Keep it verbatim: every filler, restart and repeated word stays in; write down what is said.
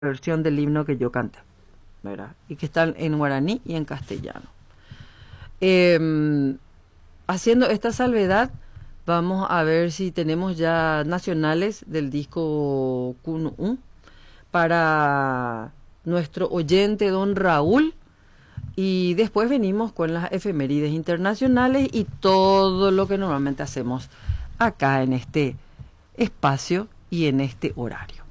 versión del himno que yo canté, ¿verdad? Y que están en guaraní y en castellano. Eh, haciendo esta salvedad, vamos a ver si tenemos ya nacionales del disco Kunu'u para nuestro oyente don Raúl. Y después venimos con las efemérides internacionales y todo lo que normalmente hacemos acá en este espacio y en este horario.